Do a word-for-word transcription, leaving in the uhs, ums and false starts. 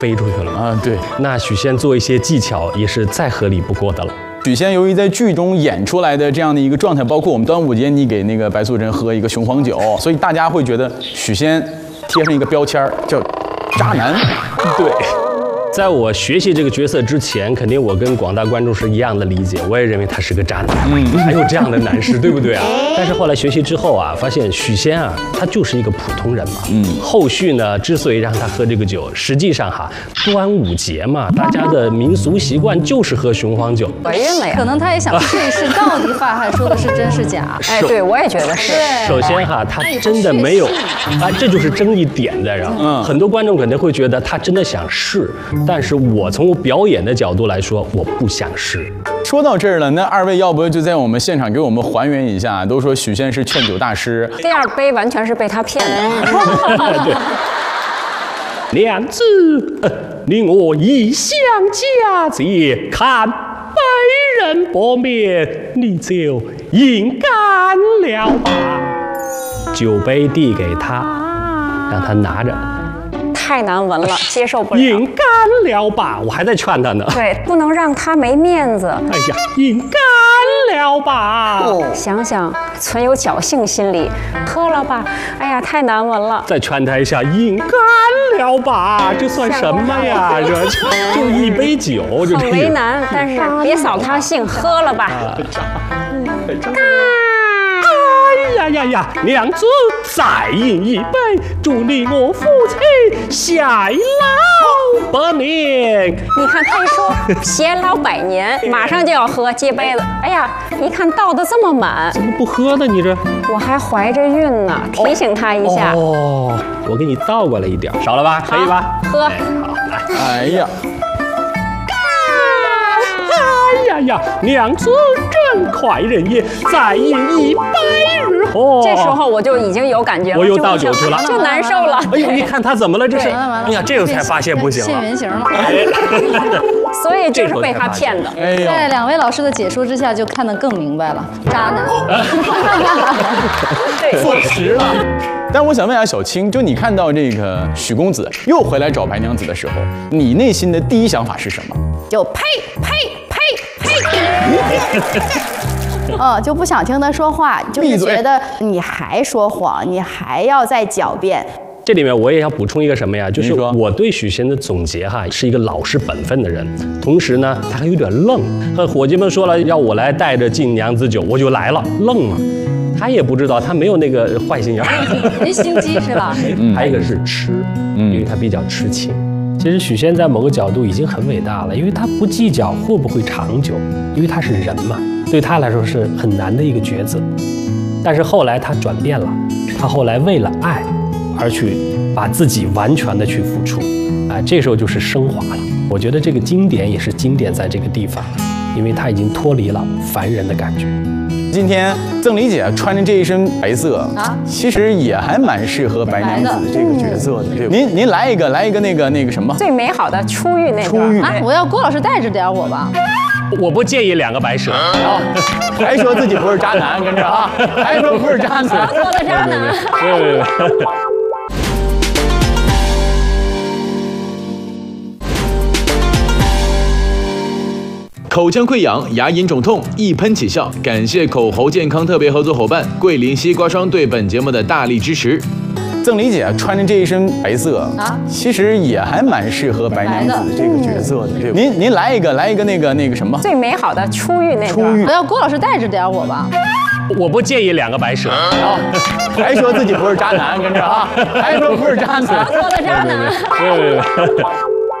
飞出去了啊，对， 那许仙做一些技巧也是再合理不过的了。 许仙由于在剧中演出来的这样的一个状态，包括我们端午节你给那个白素贞喝一个雄黄酒，所以大家会觉得许仙贴上一个标签叫渣男。 对。在我学习这个角色之前，肯定我跟广大观众是一样的理解，我也认为他是个渣男。嗯，还有这样的男士，对不对啊？但是后来学习之后啊，发现许仙啊，他就是一个普通人嘛。嗯。后续呢，之所以让他喝这个酒，实际上哈，端午节嘛，大家的民俗习惯就是喝雄黄酒。 怀孕了呀？ 可能他也想试一试，到底法海说的是真是假？ 哎，对，我也觉得是。 首先哈，他真的没有，啊，这就是争议点在这儿。嗯。很多观众肯定会觉得他真的想试，但是我从从表演的角度来说，我不想试。 说到这儿了，那二位要不就在我们现场给我们还原一下？都说许仙是劝酒大师， 第二杯完全是被他骗的。 对，娘子，你我一相佳节，看百人薄面，你就饮干了吧。酒杯递给他，让他拿着。 太难闻了，接受不了。 饮干了吧，我还在劝他呢。 对，不能让他没面子。 哎呀，饮干了吧。 哦，想想存有侥幸心理，喝了吧。哎呀，太难闻了。 再劝他一下，饮干了吧，这算什么呀？这就一杯酒，就很为难，但是别扫他兴，喝了吧。 干！哎呀呀呀！娘子再饮一杯，祝你我夫妻偕老百年。 你看他一说偕老百年，马上就要喝，接杯子。哎呀，一看倒的这么满， 怎么不喝呢？你这我还怀着孕呢，提醒他一下。 哦，我给你倒过来一点，少了吧？可以吧？ 喝。 哎，好，来。 哎呀。 哎呀呀，娘子真快人也，再饮一杯日后。 这时候我就已经有感觉了， 我又倒酒去了， 就难受了。 哎呦，你看他怎么了？这是，哎呀，这个才发现不行了， 现原形了。 所以就是被他骗的。 在两位老师的解说之下，就看得更明白了，渣男。 对， 坐实了。但我想问一下小青，就你看到这个许公子又回来找白娘子的时候，你内心的第一想法是什么？ 就呸呸呸呸！哦，就不想听他说话，就是觉得你还说谎，你还要再狡辩。 这里面我也要补充一个什么呀？就是我对许仙的总结哈，是一个老实本分的人，同时呢，他还有点愣。和伙计们说了要我来带着敬娘子酒，我就来了，愣嘛。他也不知道，他没有那个坏心眼儿， 没心机是吧？ 还有一个是痴，因为他比较痴情。其实许仙在某个角度已经很伟大了，因为他不计较会不会长久，因为他是人嘛，对他来说是很难的一个抉择。但是后来他转变了，他后来为了爱而去把自己完全的去付出，啊，这时候就是升华了。我觉得这个经典也是经典在这个地方，因为他已经脱离了凡人的感觉。 今天赠礼姐穿着这一身白色啊，其实也还蛮适合白娘子这个角色的。对，您您来一个，来一个那个那个什么最美好的出浴那段啊！我要郭老师带着点我吧。 我不介意两个白蛇， 啊，还说自己不是渣男，跟着啊，还说不是渣男， 做的渣男。 对。 口腔溃疡、牙龈肿痛，一喷起效。感谢口喉健康特别合作伙伴桂林西瓜霜对本节目的大力支持。 赠礼姐穿着这一身白色啊，其实也还蛮适合白娘子这个角色的。对，您您来一个，来一个那个那个什么最美好的出浴那段。 我要郭老师带着点我吧。 我不介意两个白蛇， 啊，还说自己不是渣男，跟着啊，还说不是渣男， 做的渣男。 对。